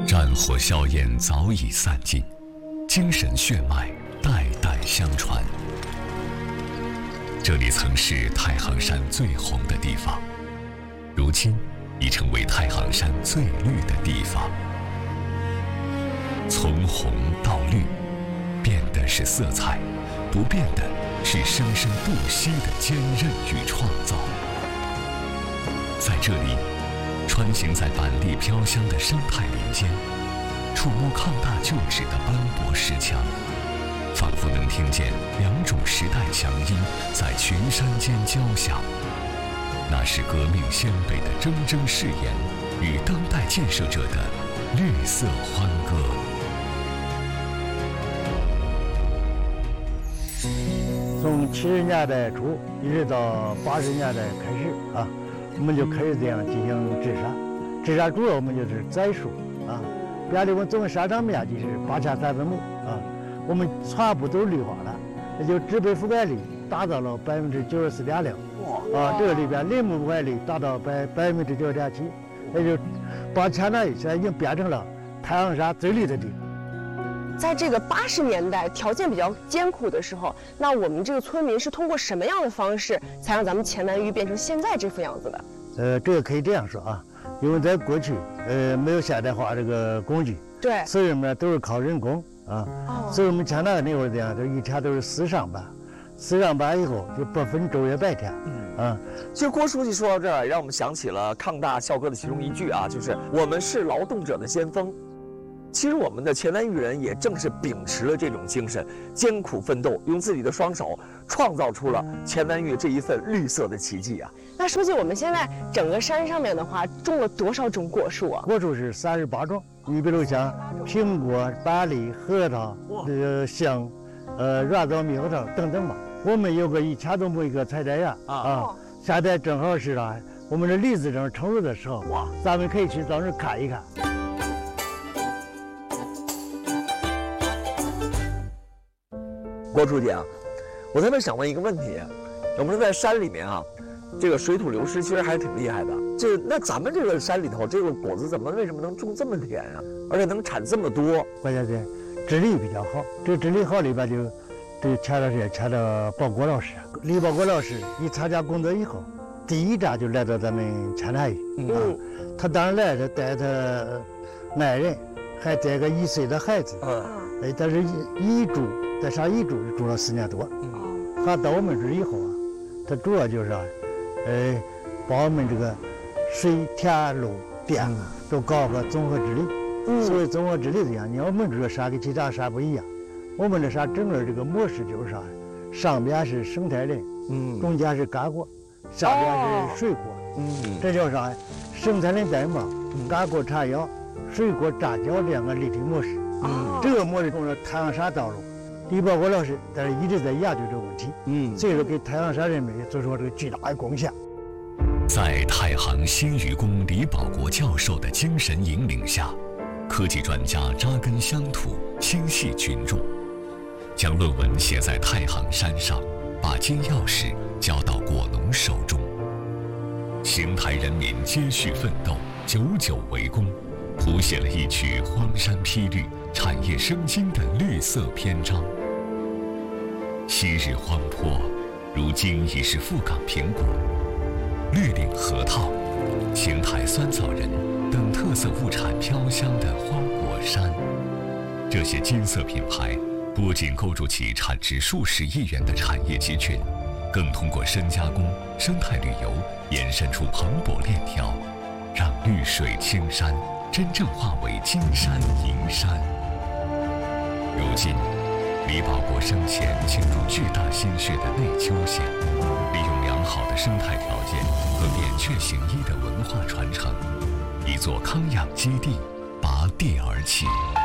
战火硝烟早已散尽，精神血脉代代相传。这里曾是太行山最红的地方，如今已成为太行山最绿的地方。从红到绿，变的是色彩，不变的是生生不息的坚韧与创造。在这里，穿行在板栗飘香的生态林间，触摸抗大旧址的斑驳石墙，仿佛能听见两种时代强音在群山间交响。那是革命先辈的铮铮誓言与当代建设者的绿色欢歌。 从70年代初一直到80年代开始我们就开始这样进行治沙。治沙主要我们就是栽树别的我们总沙场面积是8300亩我们全部都绿化了，也就植被覆盖率达到了94.6%这个里边林木覆盖率达到9.7%，也就把前南峪现在已经变成了太行山最绿的地方。 在这个80年代条件比较艰苦的时候，那我们这个村民是通过什么样的方式才让咱们前南峪变成现在这副样子的？ 这个可以这样说因为在过去没有现代化这个工具， 对， 所以呢都是靠人工所以我们前南峪那会儿这样，就一天都是4上班，4上班以后就不分昼夜白天其实郭书记说到这儿，让我们想起了抗大校歌的其中一句就是我们是劳动者的先锋。其实我们的前南峪人也正是秉持了这种精神，艰苦奋斗，用自己的双手创造出了前南峪这一份绿色的奇迹那书记，我们现在整个山上面的话，种了多少种果树果树是38种，你比如像苹果、板栗、核桃、杏、软枣、猕猴桃等等吧。我们有个1000多亩一个采摘园现在正好是我们的梨子正成熟的时候，咱们可以去到那儿看一看。 郭书记我特别想问一个问题，我们在山里面这个水土流失其实还挺厉害的。那咱们这个山里头，这个果子为什么能种这么甜而且能产这么多？ 关键是治理比较好。这个治理好里边就前段时间请了保国老师，李保国老师一参加工作以后，第一站就来到咱们前南峪他当然来是带他爱人，还带个1岁的孩子但是一住在上一住就住了4年多他到我们这以后他主要就是把我们这个水田路电都搞个综合治理所谓综合治理这样，你看我们这个山跟其他山不一样，我们这山整个这个模式就是上边是生态林中间是干果，下边是水果这叫生态林带帽，干果缠腰，水果扎脚这样的立体模式这个模式中的太行山道路，李保国老师但是一直在研究这个问题所以说给太行山人民做出这个巨大的贡献。 在太行新余公李保国教授的精神引领下，科技专家扎根乡土，心系群众，将论文写在太行山上，把金钥匙交到果农手中。邢台人民接续奋斗，久久为功，谱写了一曲荒山披绿、产业生金的绿色篇章。昔日荒坡，如今已是富港苹果、绿岭核桃、邢台酸枣仁等特色物产飘香的花果山。这些金色品牌不仅构筑起产值数十亿元的产业集群，更通过深加工、生态旅游延伸出蓬勃链条，让绿水青山真正化为金山银山。如今，李保国生前倾注巨大心血的内丘县，利用良好的生态条件和扁鹊行医的文化传承，一座康养基地拔地而起。